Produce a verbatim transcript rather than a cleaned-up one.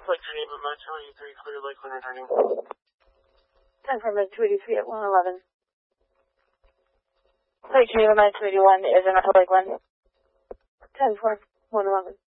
Flight Geneva, Mach two eighty-three, clear Lakeland returning. ten four, Mach two eighty-three at one eleven. Flight Geneva, Mach two eighty-one, is in Lakeland. ten four, one eleven.